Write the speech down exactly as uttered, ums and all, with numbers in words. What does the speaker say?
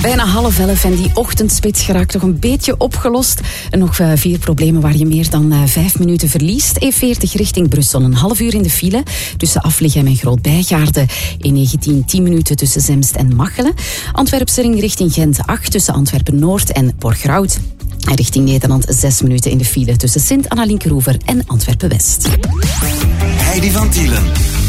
Bijna half elf en die ochtendspits geraakt toch een beetje opgelost. En nog uh, vier problemen waar je meer dan uh, vijf minuten verliest. E veertig richting Brussel, een half uur in de file tussen Aflichem en Groot-Bijgaarde. E negentien, tien minuten tussen Zemst en Machelen. Antwerpse ring richting Gent, acht tussen Antwerpen-Noord en Borgerhout. En richting Nederland zes minuten in de file tussen Sint-Anna-Linkeroever en Antwerpen-West. Heidi van Tielen.